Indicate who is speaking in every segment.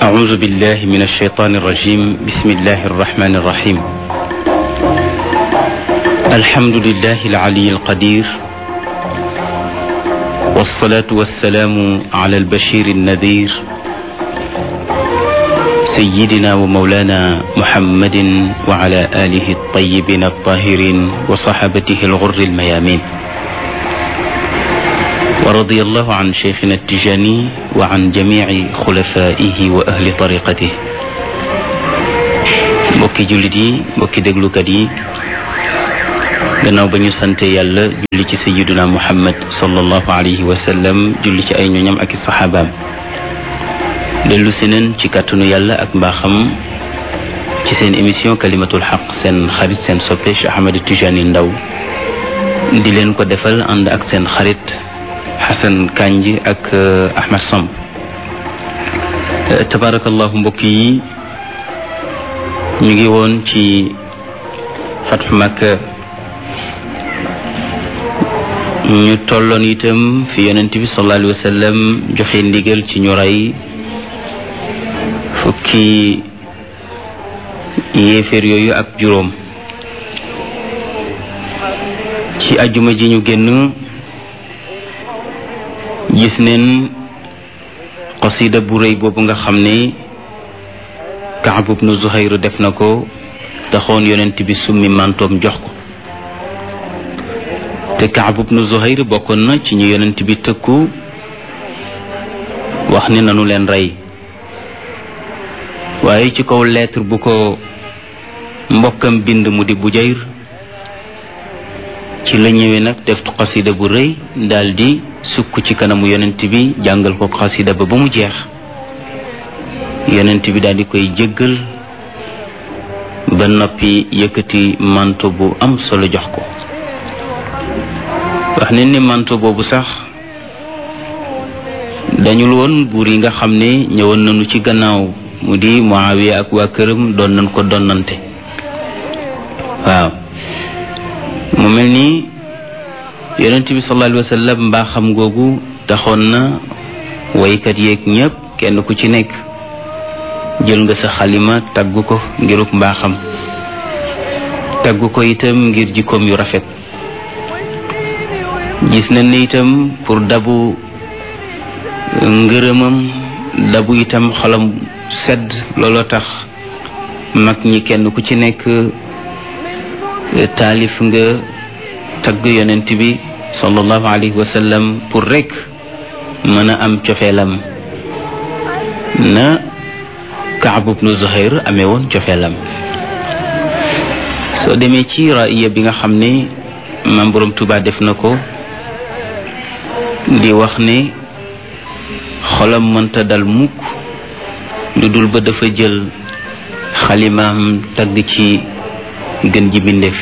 Speaker 1: أعوذ بالله من الشيطان الرجيم بسم الله الرحمن الرحيم الحمد لله العلي القدير والصلاة والسلام على البشير النذير سيدنا ومولانا محمد وعلى آله الطيبين الطاهرين وصحابته الغر الميامين ورضي الله عن شيخنا التجاني وعن جميع خلفائه وأهل طريقته mbokki jullit yi mbokki déglukat yi gannaaw ba ñu sante yàlla julli ci sayyiduna Muhammad sallallahu alayhi wa sallam julli ci ay ñoñam ak i saxaabaam dellu si neen ci kàttanu yàlla ak mbaaxam ci seen émission kalimatul xaq seen xarit seen soppe Cheikh Ahmed Tijani Ndaw di leen ko defal ànd ak seen xarit Xasan Kanji ak Ahmed Samb tabarakallahu mbokk yi ñu ngi woon ci Fathu Makka ñu tolloon itam fi yonent bi sallallahu alayhi wa sallam joxe ndigal ci ñu rey fukki yéeféer yooyu ak juróom ci ajuma ji ñu génn gis neen qasida bu rëy boobu nga xam ne Kaab ibnu Zuhayr def na ko taxoon yonent bi summi mantoom jox ko te Kaab ibnu Zuhayr bokkoon na ci ñu yonent bi tëkku wax ne nanu leen rey waaye ci kaw lettre bu ko mbokkam bind mu di Bujayr ci la ñëwee nag def xasida bu rëy daldi sukk ci kanamu yonent bi jàngal ko xasida ba mu jeex yonent bi daldi koy jéggal ba noppi yëkkati manto bu am solo jox ko wax ne ni manto boobu sax dañul woon buur yi nga xam ne ñëwoon nañu ci gannaaw mu di Muawiya ak waa këram doon nañ ko donnante waaw mu mel ni yonent bi sallallahu alayhi wa sallam mbaaxam googu taxoon na waykat yeeg ñépp kenn ku ci nekk jël nga sa xalima tagg ko ngiruk mbaaxam tagg ko itam ngir jikkoom yu rafet gis nañ ne itam pour dabu ngërëmam dabu itam xolam sedd looloo tax mag ñi kenn ku ci nekk taalif nga tagg yonent bi sallallahu alayhi wa sallam pour rek mën a am cofeelam na Kaab ibnu Zuhayr amee woon cofeelam soo demee ci raaya bi nga xam ne maam Borom Tuubaa def na ko di wax ne xolam mënta dal mukk lu dul ba dafa jël xalimaam tagg ci gën ji bindeef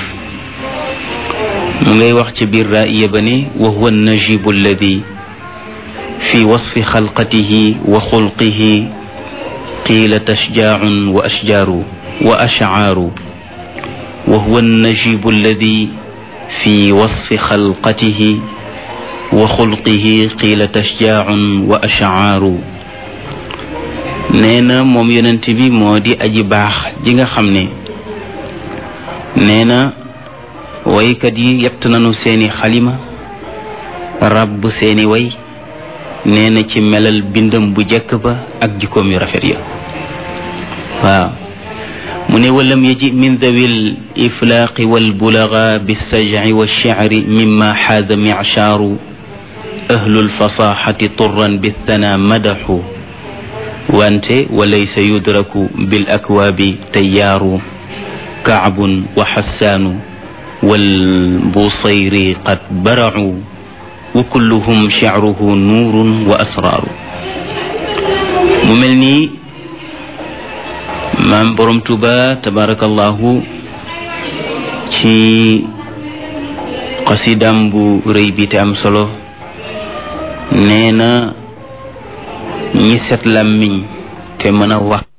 Speaker 1: mu ngay wax ci biir raaya ba ne wa huwa najibu alladi fi wasfi xalqatihi wa xulqihi qiila tashjaacun wa ashjaaru wa ashcaaru wa huwa najibu alladi fi wasfi xalqatihi wa xulqihi qiila tashjaacun wa ashcaaru nee na moom yonent bi moo di aji baax ji nga xam ne nee na waykat yi yett nañu seeni xalima ràbb seeni way nee na ci melal bindam bu jekk ba ak jikkoom yu rafet ya waaw mu ne walam yaji min dawil iflaaqi wal bulaga bisajci wa shicri mimma xaada michaaru ahlul fasaxati turran bithana madaxu wante walaysa yudraku bil akwaabi tayyaaru kaabun wa xassaanu wal busayri qad baracu wa kulluhum shicruhu nuurun wa asraaru mu mel nii maam Borom Tuuba tabarakallahu ci xasidaam bu rëy bi te am solo nee na ñi set làmmiñ te mën a wax